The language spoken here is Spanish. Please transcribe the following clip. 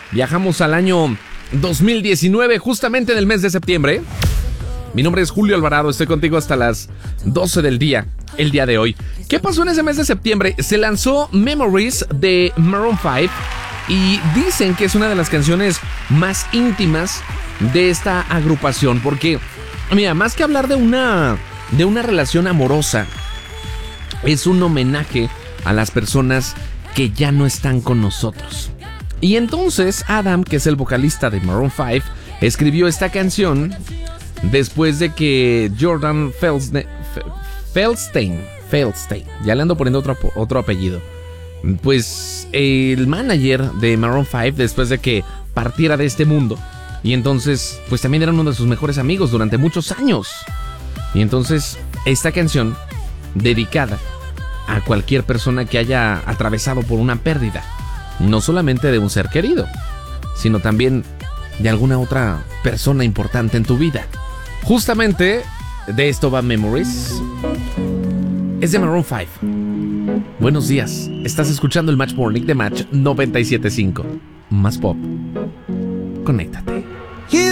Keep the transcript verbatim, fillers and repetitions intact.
Viajamos al año dos mil diecinueve, justamente en el mes de septiembre. Mi nombre es Julio Alvarado, estoy contigo hasta las doce del día, el día de hoy. ¿Qué pasó en ese mes de septiembre? Se lanzó Memories de Maroon cinco y dicen que es una de las canciones más íntimas de esta agrupación, porque, mira, más que hablar de una, de una relación amorosa, es un homenaje a las personas que ya no están con nosotros. Y entonces Adam, que es el vocalista de Maroon cinco, escribió esta canción después de que Jordan Feldstein, Feldstein, Feldstein, ya le ando poniendo otro, otro apellido, pues el manager de Maroon cinco, después de que partiera de este mundo, y entonces pues también era uno de sus mejores amigos durante muchos años. Y entonces esta canción dedicada a cualquier persona que haya atravesado por una pérdida, no solamente de un ser querido, sino también de alguna otra persona importante en tu vida. Justamente de esto va Memories. Es de Maroon cinco. Buenos días, estás escuchando el Match Morning de Match noventa y siete punto cinco. Más pop. Conéctate.